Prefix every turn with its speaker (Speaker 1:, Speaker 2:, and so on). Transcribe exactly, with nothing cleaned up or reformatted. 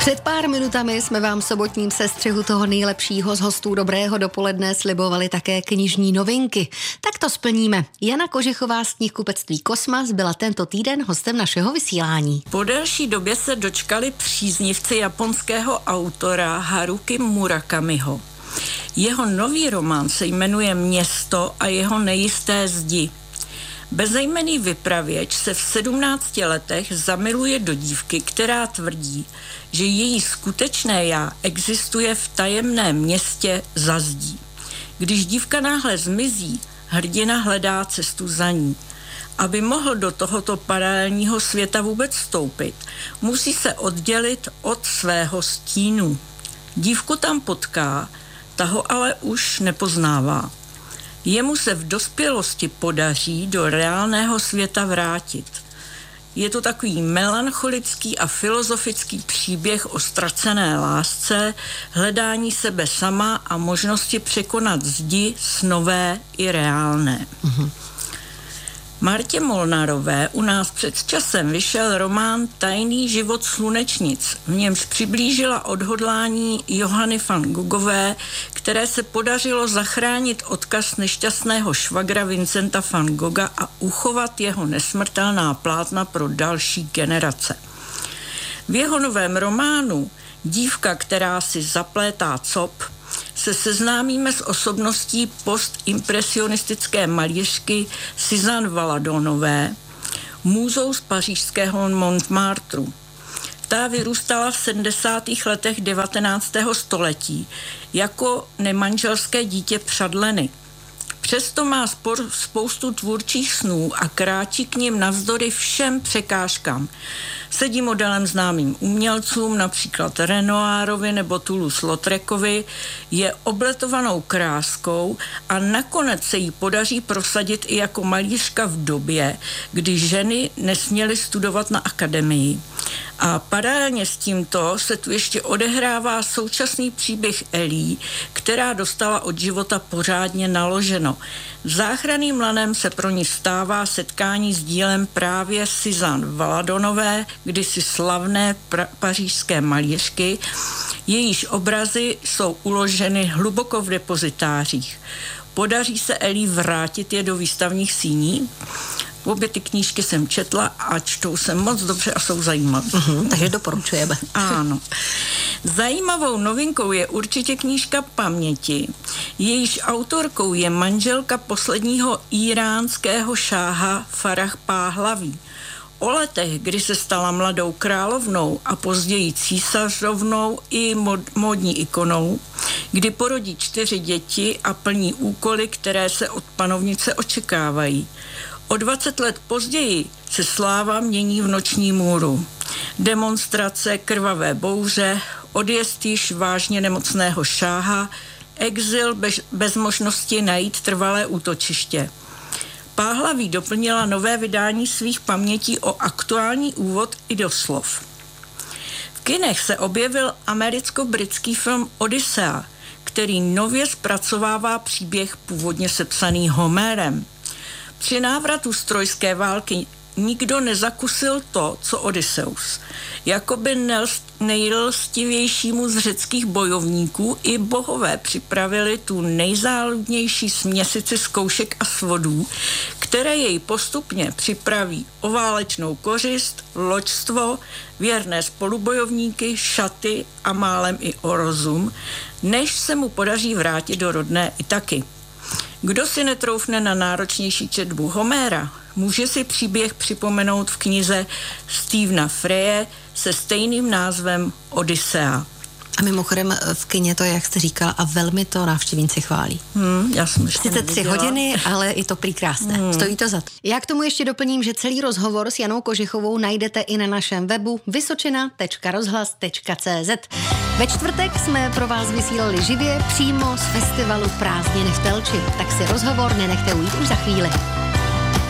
Speaker 1: Před pár minutami jsme vám v sobotním sestřihu toho nejlepšího z hostů Dobrého dopoledne slibovali také knižní novinky. Tak to splníme. Jana Kožichová z knihkupectví Kosmas byla tento týden hostem našeho vysílání.
Speaker 2: Po delší době se dočkali příznivci japonského autora Haruki Murakamiho. Jeho nový román se jmenuje Město a jeho nejisté zdi. Bezejmenný vypravěč se v sedmnácti letech zamiluje do dívky, která tvrdí, že její skutečné já existuje v tajemném městě za zdí. Když dívka náhle zmizí, hrdina hledá cestu za ní. Aby mohl do tohoto paralelního světa vůbec vstoupit, musí se oddělit od svého stínu. Dívku tam potká, ta ho ale už nepoznává. Jemu se v dospělosti podaří do reálného světa vrátit. Je to takový melancholický a filozofický příběh o ztracené lásce, hledání sebe sama a možnosti překonat zdi snové i reálné. Mm-hmm. Martě Molnarové u nás před časem vyšel román Tajný život slunečnic. V němž přiblížila odhodlání Johanny van Gogové, které se podařilo zachránit odkaz nešťastného švagra Vincenta van Gogha a uchovat jeho nesmrtelná plátna pro další generace. V jeho novém románu Dívka, která si zaplétá cop, se seznámíme s osobností postimpresionistické malířky Suzanne Valadonové, můzou z pařížského Montmartru. Ta vyrůstala v sedmdesátých letech devatenáctého století jako nemanželské dítě Přadleny. Přesto má spor, spoustu tvůrčích snů a kráčí k nim navzdory všem překážkám. Sedí modelem známým umělcům, například Renoirovi nebo Toulouse-Lautrecovi, je obletovanou kráskou a nakonec se jí podaří prosadit i jako malířka v době, kdy ženy nesměly studovat na akademii. A paralelně s tímto se tu ještě odehrává současný příběh Elí, která dostala od života pořádně naloženo. Záchranným lanem se pro ní stává setkání s dílem právě Suzanne Valadonové, kdysi slavné pra- pařížské malířky. Jejíž obrazy jsou uloženy hluboko v depozitářích. Podaří se Elí vrátit je do výstavních síní? Obě ty knížky jsem četla a čtou se moc dobře a jsou zajímavé.
Speaker 1: Uhum, takže doporučujeme.
Speaker 2: Ano. Zajímavou novinkou je určitě knížka Paměti. Jejíž autorkou je manželka posledního íránského šáha Farah Páhlaví. O letech, kdy se stala mladou královnou a později císařovnou i mod- módní ikonou, kdy porodí čtyři děti a plní úkoly, které se od panovnice očekávají. O dvacet let později se sláva mění v noční můru. Demonstrace, krvavé bouře, odjezd již vážně nemocného šáha, exil bez, bez možnosti najít trvalé útočiště. Páhlaví doplnila nové vydání svých pamětí o aktuální úvod i doslov. V kinech se objevil americko-britský film Odyssea, který nově zpracovává příběh původně sepsaný Homérem. Při návratu z trojské války nikdo nezakusil to, co Odysseus. Jakoby nejlstivějšímu z řeckých bojovníků i bohové připravili tu nejzáludnější směsici zkoušek a svodů, které jej postupně připraví o válečnou kořist, loďstvo, věrné spolubojovníky, šaty a málem i o rozum, než se mu podaří vrátit do rodné Itaky. Kdo si netroufne na náročnější četbu Homéra, může si příběh připomenout v knize Stephena Freje se stejným názvem Odyssea.
Speaker 1: A mimochodem v kině to, jak jste říkal, a velmi to návštěvníci chválí.
Speaker 2: Hmm, já jsem ještě
Speaker 1: Sice tři hodiny, ale i to prý krásné. Hmm. Stojí to za to. Já k tomu ještě doplním, že celý rozhovor s Janou Kožichovou najdete i na našem webu vysočina tečka rozhlas tečka cé zet. Ve čtvrtek jsme pro vás vysílali živě přímo z festivalu Prázdniny v Telči. Tak si rozhovor nenechte ujít už za chvíli.